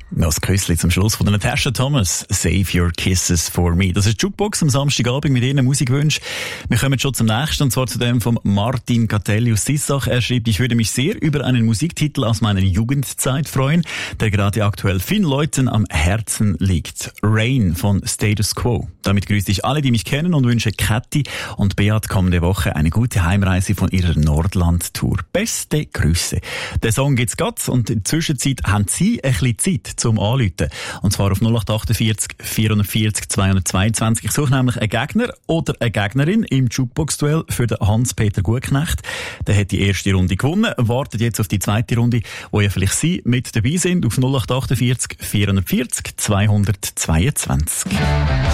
Noch ein Küsschen zum Schluss von Natasha Thomas. Save your kisses for me. Das ist die Jukebox am Samstagabend mit Ihren Musikwünschen. Wir kommen schon zum nächsten, und zwar zu dem von Martin Catelli aus Sissach. Er schreibt, ich würde mich sehr über einen Musiktitel aus meiner Jugendzeit freuen, der gerade aktuell vielen Leuten am Herzen liegt. Rain von Status Quo. Damit grüße ich alle, die mich kennen, und wünsche Kathi und Beat kommende Woche eine gute Heimreise von ihrer Nordland-Tour. Beste Grüße. Den Song gibt's grad, und in der Zwischenzeit haben Sie ein bisschen Zeit zum Anrufen. Und zwar auf 0848 440 222. Ich suche nämlich einen Gegner oder eine Gegnerin im Jukebox-Duell für den Hans-Peter Gutknecht. Der hat die erste Runde gewonnen, wartet jetzt auf die zweite Runde, wo ja vielleicht Sie mit dabei sind, auf 0848 440 222.